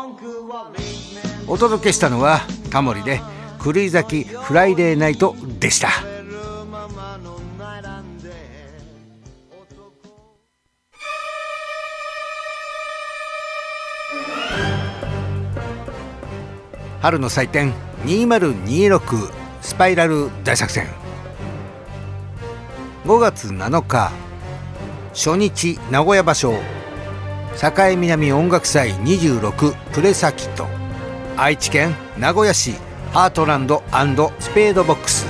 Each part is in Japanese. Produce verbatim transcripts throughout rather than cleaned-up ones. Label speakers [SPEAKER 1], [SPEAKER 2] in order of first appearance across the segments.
[SPEAKER 1] お届けしたのはタモリで狂い咲きフライデーナイトでした。春の祭典にせんにじゅうろくスパイラル大作戦。ごがつなのか初日名古屋場所栄南音楽祭にじゅうろくプレサーキット、愛知県名古屋市ハートランド&スペードボックス。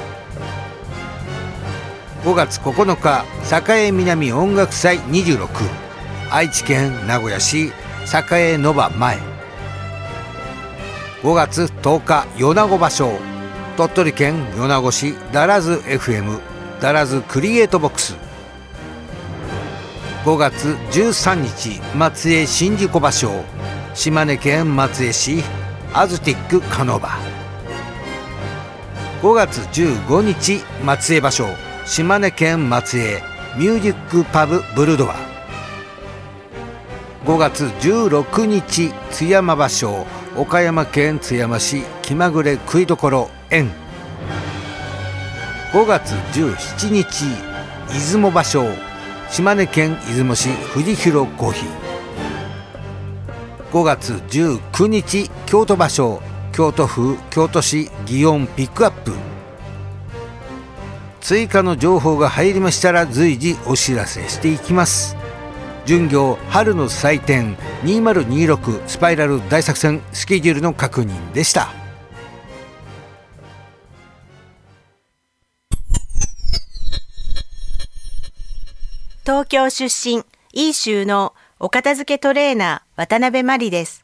[SPEAKER 1] ごがつここのか栄南音楽祭にじゅうろく愛知県名古屋市栄ノバ前。ごがつとおか米子場所鳥取県米子市ダラズ エフエム ダラズクリエイトボックス。ごがつじゅうさんにち松江宍道湖場所島根県松江市アズティックカノバ。ごがつじゅうごにち松江場所島根県松江ミュージックパブブルドア。ごがつじゅうろくにち津山場所岡山県津山市気まぐれ食いどころ園。ごがつじゅうしちにち出雲場所島根県出雲市藤広コーヒー。ごがつじゅうくにち京都場所京都府京都市祇園ピックアップ。追加の情報が入りましたら随時お知らせしていきます。巡業春の祭典にせんにじゅうろくスパイラル大作戦スケジュールの確認でした。
[SPEAKER 2] 東京出身、いい収納、お片付けトレーナー、渡辺真理です。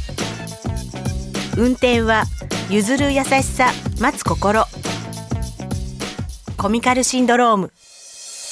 [SPEAKER 2] 運転は、譲る優しさ、待つ心。コミカルシンドローム。